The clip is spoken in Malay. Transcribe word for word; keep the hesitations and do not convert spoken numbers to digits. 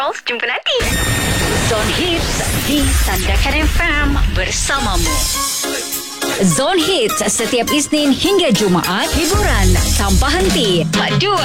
Pals. Jumpa nanti. Zone Hits di Sandakan F M bersamamu. Zone Hits setiap Isnin hingga Jumaat, hiburan tanpa henti. Part dua.